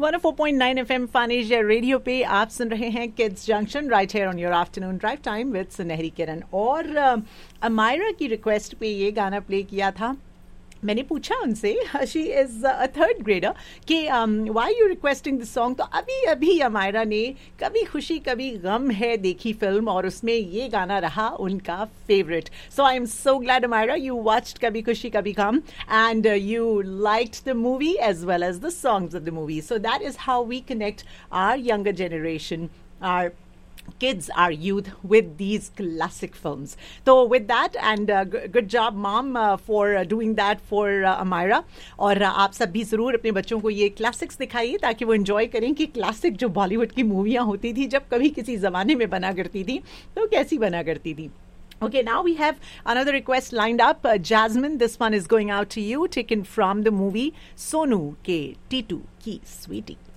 104.9 FM fun Asia radio पे आप सुन रहे हैं kids junction right here on your afternoon drive time with सुनहरी किरण। और अमायरा की रिक्वेस्ट पे ये गाना प्ले किया था। मैंने पूछा उनसे, she is a third grader, कि why you requesting this song. तो अभी अभी अमायरा ने कभी खुशी कभी गम है देखी फिल्म और उसमें ये गाना रहा उनका favourite. So I am so glad Amayra you watched कभी खुशी कभी गम and you liked the movie as well as the songs of the movie. So that is how we connect our younger generation, our kids, our youth with these classic films. So with that, and good job mom for doing that for Amira. और आप सब भी ज़रूर अपने बच्चों को ये classics दिखाइए ताकि वो एंजॉय करें कि क्लासिक जो बॉलीवुड की मूवियाँ होती थी जब कभी किसी ज़माने में बना करती थी तो कैसी बना करती थी। Okay, now we have another request lined up. Jasmine, this one is going out to you, taken from the movie Sonu Ke Titu Ki Sweetie.